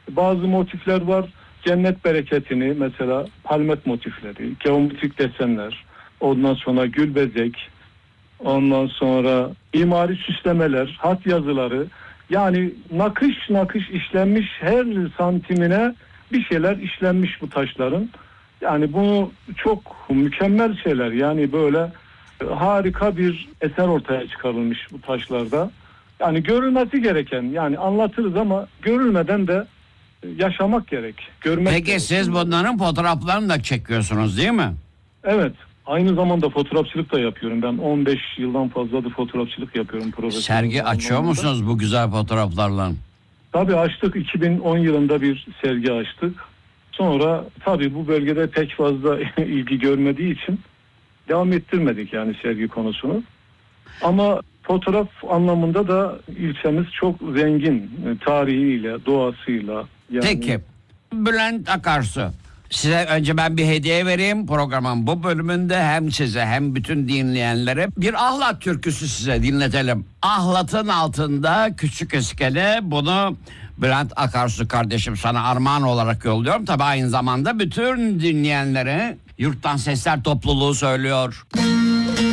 Bazı motifler var. Cennet bereketini mesela palmet motifleri, geometrik desenler, ondan sonra gül bezek, ondan sonra imari süslemeler, hat yazıları, yani nakış nakış işlenmiş, her santimine bir şeyler işlenmiş bu taşların. Yani bunu çok mükemmel şeyler, yani böyle harika bir eser ortaya çıkarılmış bu taşlarda. Yani görülmesi gereken, yani anlatırız ama görülmeden de yaşamak gerek. Görmek Peki gerek. siz bunların fotoğraflarını da çekiyorsunuz değil mi? Evet. Aynı zamanda fotoğrafçılık da yapıyorum. Ben 15 yıldan fazladır fotoğrafçılık yapıyorum profesyonel Sergi açıyor anlamda. musunuz bu güzel fotoğraflarla? Tabii açtık. 2010 yılında bir sergi açtık. Sonra tabii bu bölgede pek fazla ilgi görmediği için devam ettirmedik yani sergi konusunu. Ama fotoğraf anlamında da ilçemiz çok zengin, tarihiyle, doğasıyla. Yani... Peki Bülent Akarsu, size önce ben bir hediye vereyim programın bu bölümünde, hem size hem bütün dinleyenlere bir Ahlat türküsü size dinletelim. Ahlat'ın altında küçük iskele, bunu Bülent Akarsu kardeşim sana armağan olarak yolluyorum. Tabii aynı zamanda bütün dinleyenlere Yurttan Sesler topluluğu söylüyor.